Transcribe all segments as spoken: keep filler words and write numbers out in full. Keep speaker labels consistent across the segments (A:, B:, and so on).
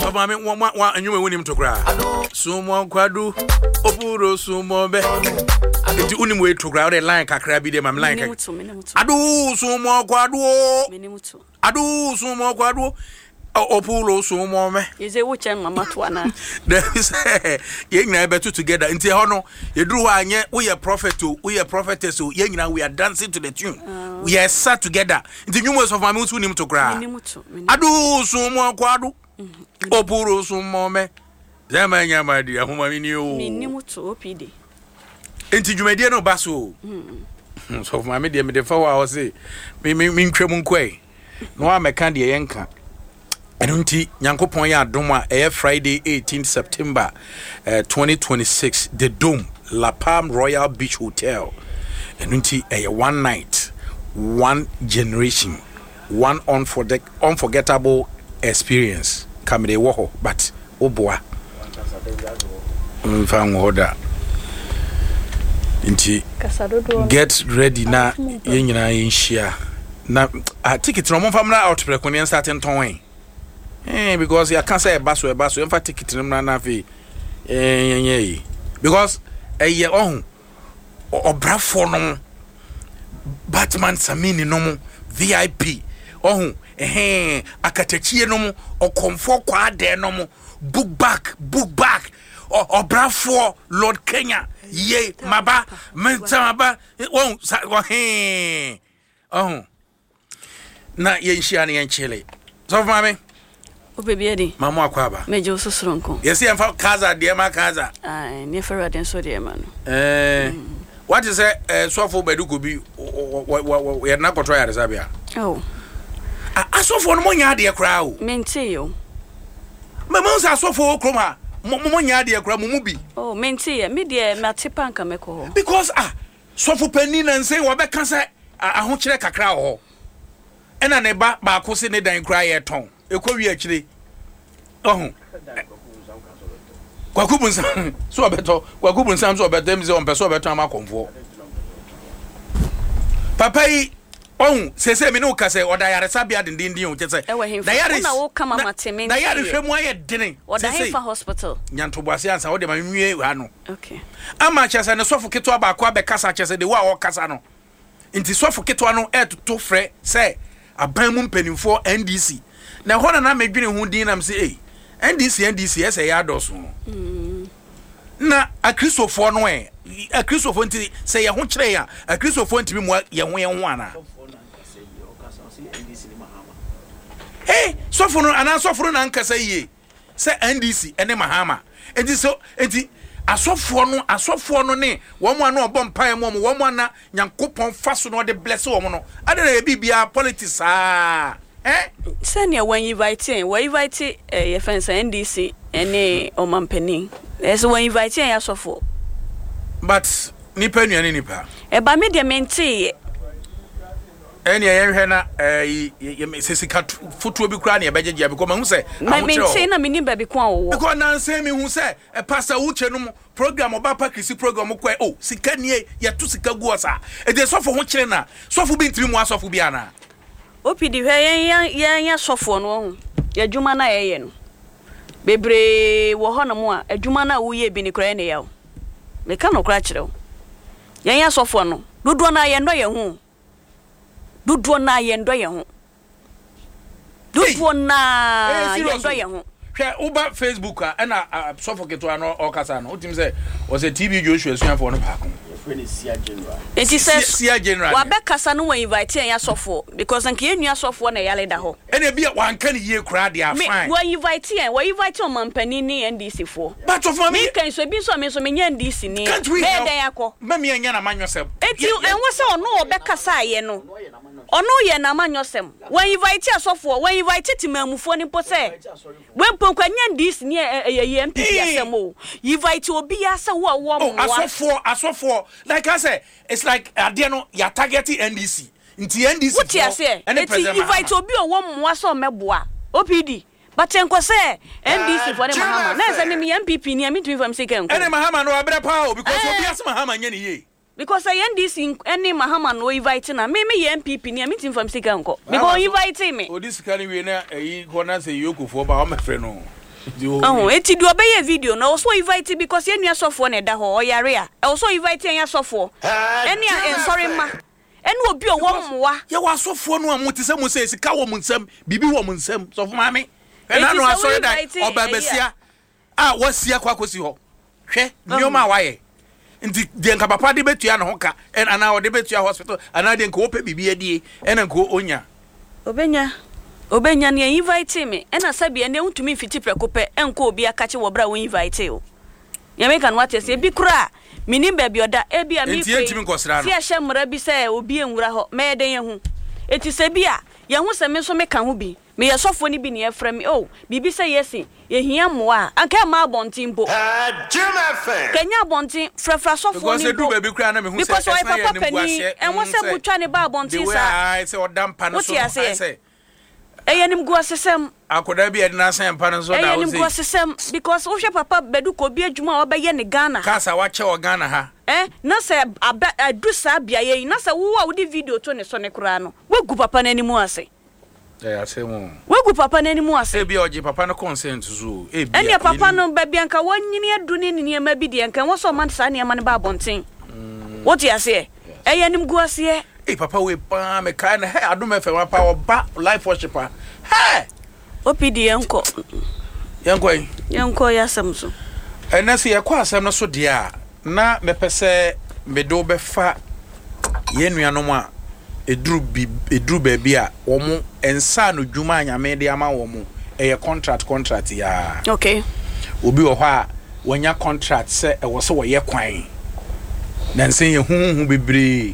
A: So mama one one and you win him to cry. Sumo kwadu opuro sumo be. Enti unim we to cry the line kakra bi dem am line. Adu sumo kwadu.
B: Menimuto.
A: Adu sumo kwadu. Opuro sumo me.
B: Is a witch and mama to ana.
A: There is ye nyina betu together. Enti ho no ye duru ho anye we are prophet to we are prophetess so ye nyina we are dancing to the tune. Uh, we are sat together. Enti numerous of mama unim to cry.
B: Menimuto.
A: Adu sumo kwadu. Opuro sumo me. Zema nyama di ahoma mini o.
B: Menimuto O P D.
A: Enti dwumadie no baso. Mm. So for me de me de fa wa say me me ntwam nkoi. No ameka de yenka. Enunti Nyankopon ya adom a eh Friday eighteenth September uh, twenty twenty-six the Dome La Palm Royal Beach Hotel. Enunti eh one night, one generation, one unforget unforgettable experience. Kamede wo ho but oboa. Mfa ngoda. Inti get ready na ye nyina ye nhia. Na a ticket no mo famna out prekoni starting ton. Eh because you can't say a basso a basso in fact ticket na na fi eh because eh ye oh obrafo no Batman Samini no V I P oh eh akatachie no okomfo kwa ade no book back book back obrafo Lord Kenya ye maba menta maba oh eh oh na ye nhia na ye nchele so mama
B: O baby edi.
A: Mama akwaba.
B: Meje ososronko.
A: Yes, em fa kaza de ma kaza.
B: Ah, ne fera den so de ma no.
A: Eh. What is eh sofo beduko bi we na kwoto ya resabia.
B: Oh.
A: Ah, sofo no monya de kra o.
B: Mente yo.
A: Mama unsa sofo kroma. Monya de kra mu bi.
B: Oh, mente ye. Me de ma tepa nka meko ho.
A: Because ah, sofo pani na nsen wo be kan se aho kire kakra ho. Ena ne ba ba ko se ne dan kra ye ton. Ekowi akire oh kwakubunsa so obeto kwakubunsa so obeto em ze on peso obeto amakonfo papa yi oh sese me no ka se oda yare sabia dindindin o che se
B: da yare na wo kama mateme
A: da yare hwemu aye dene
B: oda hefa hospital
A: nyantoboase ansa wo de ma nwie ha no
B: okay
A: ama che se ne sofo keto aba akwa be kasa che se de wa wo kasa no nti sofo keto no e to frɛ se aban mu mpanimfo N D C na hona na medwene hu din nam se eh N D C N D C ese ya doso mm na a Christopher no eh a Christopher nti se ye ho kire ya a Christopher nti bi mu ye ho ye ho ana eh sofo no ana sofo na nka se ye se N D C ene mahama enti so enti asofo no asofo no ne wo mo ana obom pae mo wo mo ana Nyankopon faso no de bless wo mo no ade na bibia politics ah eh
B: senior when you invite when you invite eh your friends N D C any omampani there's when you invite ya sofo
A: but nipa nuane nipa
B: e ba me de mente
A: eni ye hwe na eh sesika foto bi kura na ye bejeje because mahu se
B: me mente na me ni ba bi ko awo
A: because na say me hu se e pastor uche no program oba pa krisi program ko oh sika nie ye to sika gu osa e de sofo ho kire na sofo bi ntiri mu asofo bi ana
B: O P D hwe yen yen yen sofo no ho ye adwuma na ye ye no bebre wo ho no mo a adwuma na wo ye bi ni kra ne ya o me ka no kra kire o yen yen sofo no dodo na ye ndo ye ho dodo na ye ndo ye ho dodo na ye ndo ye ho
A: hwe uba Facebook a na sofo keto ano o kasa no utim se o se T B Joshua suafo no paako
B: it is
A: Sia General.
B: Wa be kasa no when invite ya sofo because anke enua sofo na yale da ho.
A: Ene bia wan kan ye kra dia fine.
B: Wa invite ya, wa invite on mampani ni N D C fo.
A: But of me
B: me kan so bi so me so me N D C ni.
A: Me
B: den yakọ.
A: Me me anya na manyosem.
B: Eti enwo se ono obe kasa ye no. Ono ye na manyosem. Wa invite ya sofo, wa invite timamufo ni po se. We mpon N D C ni ye M P asem o. Invite obi ya se wo wo mo.
A: Oh asofo asofo like I say it's like adiano ya targeting N D C. Nti N D C.
B: What you say? Eti invite obi o wo mo so meboa. O P D. But enko say N D C for the Mahama. Na say me M P P ni am to inform say enko.
A: Ene Mahama no abre pa o because obi as Mahama nya ni ye.
B: Because I N D C any Mahama no invite na me me M P P ni am to inform say enko. Because invite me.
A: O this can we na e ko na say yokofo ba o me frɛ no.
B: Oh, eti do obey video na also invite because you nua sofo na da ho oyare a also invite anya sofo eni a sorry ma eni obi o wo mmoa
A: ye wa sofo no amu te se mu se sika wo mu nsam bibi wo mu nsam sofo maame ena no asori da oba besia a wasia kwa kosi ho hwe nyoma waye nti de nka papa de betua na ho ka ana o de betua hospital ana de nka wo pe bibi adie ena nka onya
B: obenya obenya ne invite me ena sabia ne untumi fiti prekope enko obi akache wo bra wo invite o ya make an what say bi kura minim ba bi oda e bia mi
A: kwe si
B: a hye mra bi say obi enwura ho me den ye hu eti se bia ye hu se me so me ka ho bi me ye sofo ni bi ne ye frɛ me o bibi say yesi ye hia moa anka ma bontin bo kenya bontin frɛfra sofo ni bo because o papa pani en wo se butwa ne ba bontin sa
A: ai se odampa no so ai se
B: eyenim go asesem
A: akoda bi edina sen pa no so da
B: o se eyenim go asesem because wo hwe papa bedu ko bi adwuma obeye ne Ghana
A: kasa wa che o Ghana ha
B: eh na se adu sa bia ye na se wo a wo di video to ne so ne kura no wegu papa na animu ase
A: eh asemu
B: wegu papa na animu ase
A: e bia oje papa no consent so e bia
B: ene papa no ba bia nka wonyini adu ne ne ma bi de nka wo so man sa ne ma ne ba bonten wo ti ase eyenim go ase
A: eh papa we pa me kai na he adom efe wa pa oba life worshiper he
B: opidi enko
A: enko yi
B: enko ya samso
A: enase ye kwa asem no so de a na mepese me do be fa ye nuanom a edru bi edru ba bi a wo mu ensa no dwuma anyame de ama wo mu eye contract contract ya
B: okay
A: obi wo ha wanya contract se e wo se wo ye kwan na nsen ye huhu bebre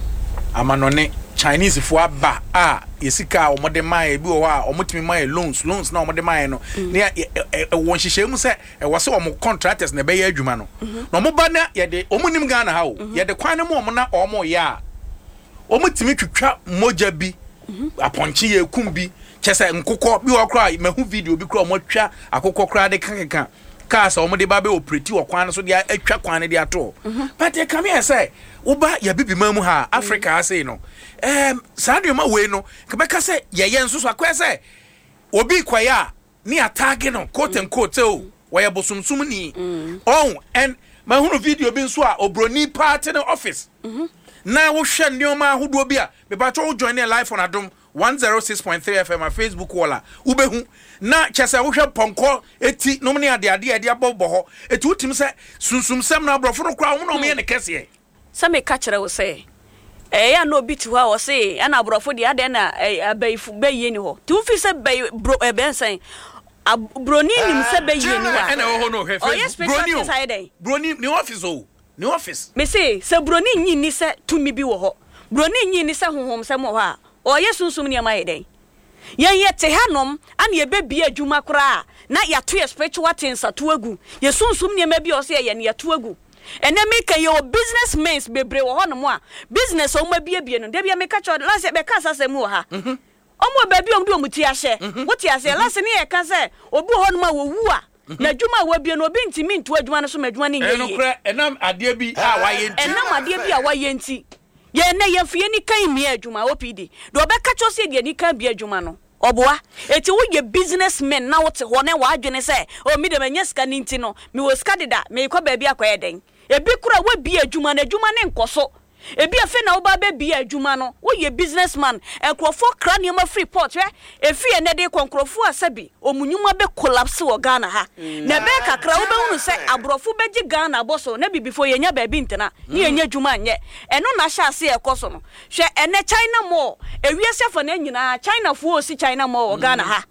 A: amanone Chinese fo aba a yesika omode mai bi wo a omotimi mai loans loans na omode mai no ne won hihye mu se e wo se omo contractors na be ya adwuma no na omo ba na ye de omunim Ghana ha o ye de kwan mu omo na omo ya omotimi twetwa moja bi aponchi ye kum bi chese nkokọ bi wo kra mahu video bi kra omo twa akokọ kra de kankan kasa omode ba be operate wo kwan so de atwa kwan de ato but e come here say uba ya bibi mamu ha Africa say no em sadio ma we no kebeka say ye ye nso so akwa say obi kwaya ni attack no quote and quote o we ye bosumsum ni oh and ma hunu video bi nso a obroni party no office na wo hwe nneoma ahodo bi a me ba to join live on Adom one oh six point three F M my Facebook wala ubehu na chese wo hwe ponko eti no me ade ade ade abobo ho eti utim se sunsum sem na abrofo no kra wo no me ne kese
B: sa me ka kire wo se eh ya no biti ho wo se ana abrofo de ade na abaifu baye ni ho ti wo fi se bay bro e ben sen broni nim se baye ni wa
A: ana wo ho no hwe broni broni ni office o ni office
B: me se se broni nyi ni se tumi bi wo ho broni nyi ni se honhom se mo ho a o yesunsum ni ma yeden yen ye te hanom ana ye bebi adwuma kra na ya to spiritual things atoagu yesunsum ni ma bi o se ye ne ya toagu ene make your businessmen bebre wo hono mo a business o ma biebie no de bia make cho last be ka sase mu ha omo ba bi o do muti ahye wuti ase last ne ye ka se obi hono ma wo wu a na adwuma wa bie no obi ntimi nto adwuma no so ma adwuma ne ye
A: eno kra enam ade bi a wa ye nti
B: enam ade bi a wa ye nti ye na ye fie ni kan mi adwuma O P D do be ka cho se de ni kan bi adwuma no oboa eti wo ye businessmen na wote ho na wa adwene se o mi de manya ska ni nti no mi wo ska deda me kwa ba bi akoye den ebi kura wa bi adwuma na adwuma ne nkoso ebi afi na wo ba be bi adwuma no wo ye businessman enkrofo kra ne ma free port we efi ene de konkrofo asabi omunyuma be collapse wo Ghana ha na be kakra wo be hunu se abrofo beji Ghana boso na bibifo ye nya ba bi ntena ne ye nya adwuma nye eno na sha ase ekoso no hwe ene China mo ewiase fa na nyina China fo osi China mo wo Ghana ha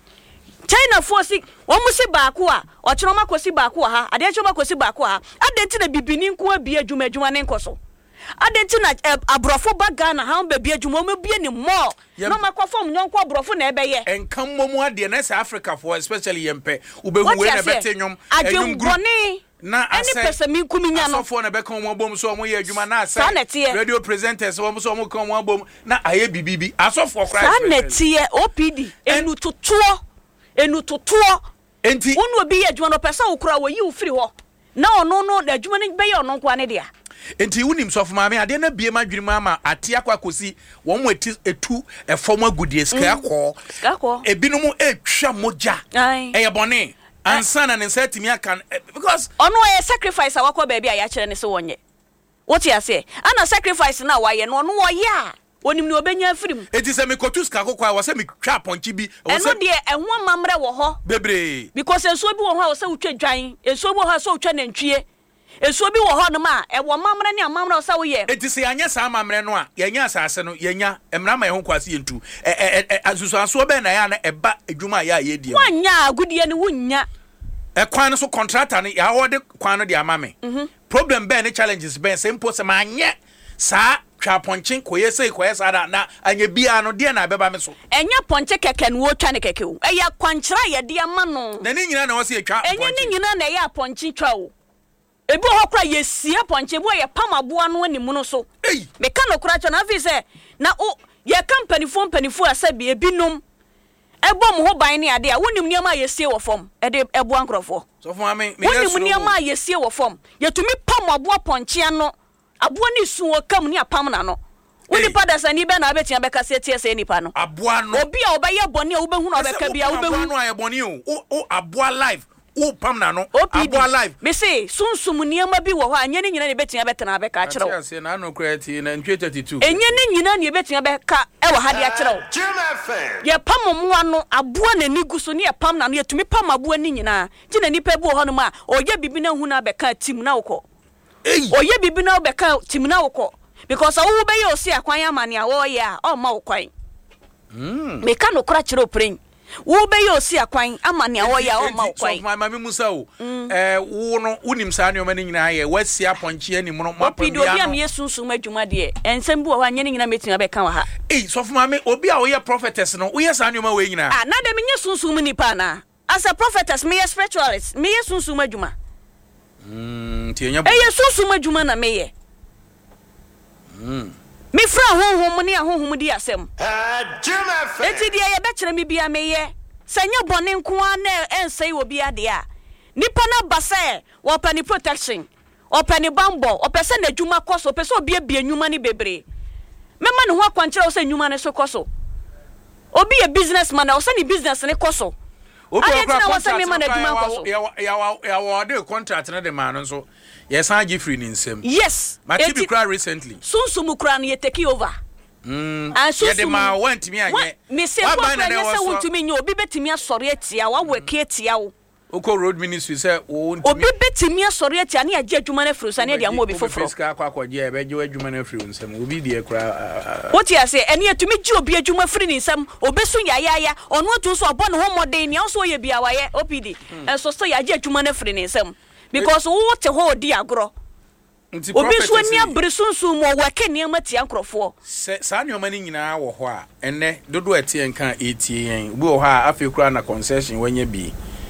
B: China force wo musi baako a o chiro makosi baako ha ade chiro makosi baako ha adenti na bibini nko abia adwuma adwuma ne nkoso adenti na abrofo ba Ghana ha ba bia adwuma mo bia ni mo no makofom nyonko abrofo na ebeye
A: enkam momu ade na South Africa for especially yempe ubehu we na bete nyom
B: enyum group
A: na ase
B: any person mi kuminya no
A: so na be kan mo bom so mo ye adwuma na ase radio presenters wo so mo kan mo bom na aye bibibi asofo Christ
B: sanetie O P D enu tutuo enu tutuo
A: enti
B: wonu obi ye adwuma no pesa wo kura wo yi wo firi ho na ono no da adwuma ne be ye ono kwa ne dia
A: enti wunim so for maame ade na bie ma dwene ma ate akwa kosi wo mo eti etu efom agudie ska akọ
B: ska akọ
A: ebinom etwa moja eye bone ansa na ne nsatimi aka because
B: ono e sacrifice awakọ baby a ya kire ne se wonye what you say ana sacrifice na waye no ono wo ya onim ne obenya afirim
A: eti se me kotu ska akọ kwa wo se me twa ponchi bi
B: wo se eno de ehwo mamre wo ho
A: bebre
B: because enso bi wo ho wo se utwa dwan enso bi wo ho so utwa nantwie enso bi wo ho no ma e wo mamre ne amamre wo se wo ye
A: eti se anya sa mamre no a yenya asase no yenya emra ma ye ho kwase yentu eh asusu aso be na ya na eba adwuma ya ye die
B: wanya agudie ne wunya
A: e kwan no so contractor ne ya wo de kwan no de amame problem be ne challenges be se mpo se ma anye sa twa ponchin koye sei koye sa da na anye bia no de na beba me so
B: enya ponche keke no twa ne keke o eya kwankyira ye de ama no
A: na ni nyina na wo se twa
B: enya ni nyina na ya ponchi twa o ebi ho kra ye sie ponche bo ye pam aboa no animu no so me ka no kra twa na afi se na o ye company fo company fo asabi ebinom ebo mo ho ban ne ade a wonim niam a ye sie wo fom e de ebo ankrofo
A: so fo ame me
B: yesu wonim niam a ye sie wo fom ye tumi pam aboa ponche ano aboa ni su wo kam ni apam na no woni pada sani be na abetia be kase tie se nipa no
A: aboa no
B: obi a obaye bone a wo behu na obeka bia wo behu
A: no aye bone o o aboa live o pam na no aboa live
B: me say sunsum niam bi wo ho anye ni nyina ne betia betena be ka kire wo
A: ase na no create na thirty-two
B: enye ni nyina ne betia be ka e wo hade a kire wo ye pam mo ano aboa na ni guso ne ye pam na no ye tumi pam aboa ni nyina ti na nipa bi wo ho no ma oye bibi na hu na be ka tim na wo oye bibi na be ka tim na wo because awu be yo si akwan amane a wo ye a o ma wo kwan mm me ka no kra kire opren wo be yo si akwan amane a wo ye a o ma wo kwan
A: my mama musa o eh wo no unim sa ne o ma ni nyina ye wasi aponche ani mo mo
B: apon bia no obi am yesunsun adwuma de ensem bi wo ha anye ni nyina metima be ka wa ha
A: eh so for mama obi a wo ye prophetess no wo ye sa ne o ma we nyina
B: ah na de me yesunsun mu nipa na as a prophetess me ye spiritualist me yesunsun adwuma
A: mm ti enya
B: eh yesunsun adwuma na me ye
A: mm
B: me fra honhom ne ahonhom di asem eti dia ye be kire me bia me ye sanya bone nko na ensei obi ade a nipa na basa wo pani protection o pani bambo o pese na adwuma koso pese obi abia nwuma ni bebre mema ne ho akwankire wo se nwuma ne so koso obi ye businessman na wo se ni business ne koso obi okra wo se mema na adwuma koso
A: ya ya ya wo de contract na de ma no so yes I give free nsem
B: yes
A: Matibi cry recently
B: sunsumu cry na ye take over
A: mm and so de ma want me anye
B: me say what na say want me nye obi betimi asore atia wa weke atia wo
A: oko road ministry say wo ntimi
B: obi betimi asore atia na age adwuma na fru sa na de am obi foforo
A: fiska akwa akwaje e beje adwuma na fru nsem obi de cry
B: what you say ene atumi ji obi adwuma fri ni nsem obesu yayaya ono otu so obo ne ho modern ne so ye bia waye O P D enso so ya age adwuma na fri ni nsem because wo te ho di agro obi so ni abresunsu mo wake ni amati ankrofo
A: se sa ni omani nyina wo ho a enne dodo atie nka etie yen obi wo ha afi kura na concession wanya bi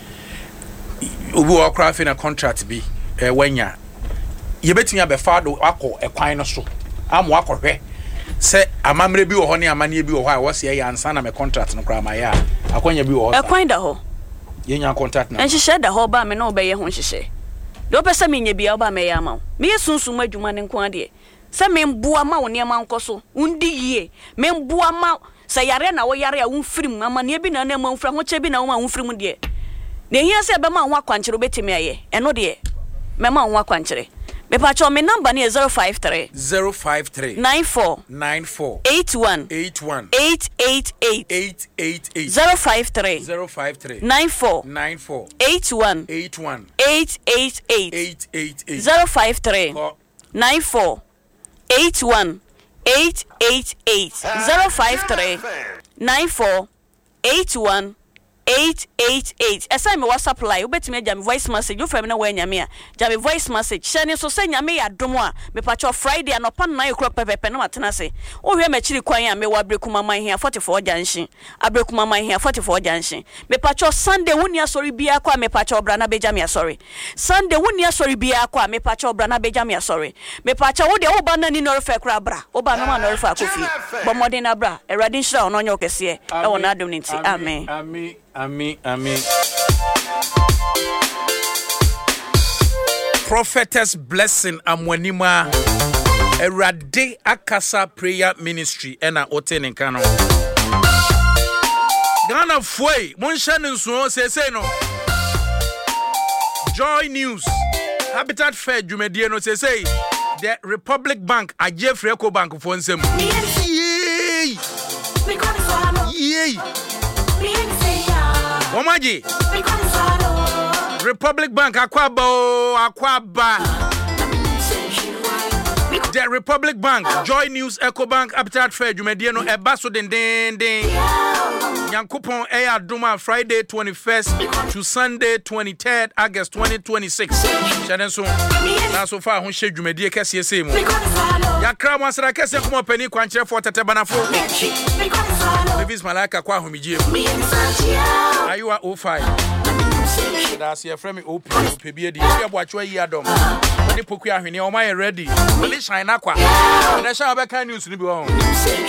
A: obi wo kura afi na contract bi e wanya ye betimi abefa do akọ ekwan no so amo akọhwe se amamre bi wo ho ne amane bi wo ho a wo se ya ansa na me contract no kura ma ya akwanya bi wo ho
B: ekwan da ho
A: yenya contract na
B: enhye da ho ba me na obeye ho nhye do pese me nya bia oba me ya ma me yesunsun adwuma ne nko ade se me mboa ma wo ne ma nkoso undi yie me mboa ma se yare na wo yare a wo mfirim amane bi na na ma mfra ho che bi na wo ma wo mfirim de ne hia se be ma ho akwankyere betimi aye eno de me ma ho akwankyere me pa cho me number ne zero five three
A: zero five three
B: nine four
A: nine four
B: eight one
A: eight one
B: eight eight eight
A: eight eight eight
B: zero five three
A: zero five three
B: nine four
A: nine four
B: eight one
A: eight one
B: eight eight eight
A: eight eight eight
B: zero five three nine four eight one eight eight eight zero five three nine four eight one eight eight eight. Esa me WhatsApp line obetime agya me voice message you from na wa nyame a gya me voice message share so say nyame ya domo a me pacho Friday anopa na yekro pepepe na matena se wo hwe ma chiri kwan a me wa abrekuma man hia forty-four janshin abrekuma man hia forty-four janshin me pacho Sunday woni asori bia kwa me pacho bra na beja me asori Sunday woni asori bia kwa me pacho bra na beja me asori me pacho wo de wo ba na ni no refa kra bra wo ba no ma no refa kofi bo modern na bra erade nhira ono nyo kese e wo na adom nti amen
A: amen Ami, ami. Prophetess Blessing Amwanima Erade Akasa Prayer Ministry ena oten nkano Ghana foi monsha nso se se no Joy News Habitat Fair Jumedie no se se the Republic Bank Ajefre Eco Bank for nsem yey yey Omaji Republic Bank akwaba akwaba the Republic Bank Joy News Eco Bank Habitat Fair Jumedie no eba so den den den Yankopon Eya Duma Friday twenty-first to Sunday twenty-third August twenty twenty-six. Shaden so na so far ho hye dwumadie kese ese mu. Yakra mo asra kese kuma pani kwankyere for tete banafo. Davis Malaka kwa homijie. Ayua oh five. That's your friend O P P B D. You bo atwa yi adom. Ni poku ahwene o ma ready. Really shine akwa. Na sha be kan news ni bi ho.